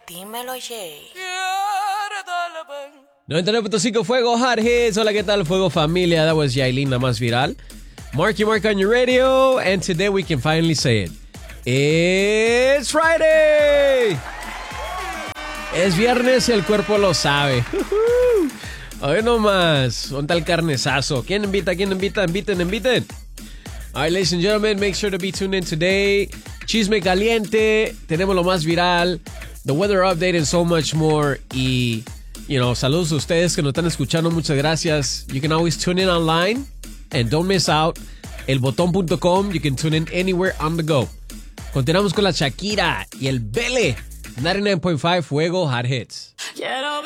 Dímelo, Jay. 99.5 Fuego Hot Hits. Hola, ¿qué tal, Fuego Familia? That was Yailin, la más viral. Marky Mark on your radio. And today we can finally say it. It's Friday. Es viernes y el cuerpo lo sabe. Hoy nomás. Un tal carnezazo. ¿Quién invita? Inviten. All right, ladies and gentlemen, make sure to be tuned in today. Chisme caliente. Tenemos lo más viral. The weather update and so much more. Y, saludos a ustedes que nos están escuchando. Muchas gracias. You can always tune in online. And don't miss out. Elbotón.com. You can tune in anywhere on the go. Continuamos con la Shakira y el Bele. 99.5 Fuego Hot Hits. Quiero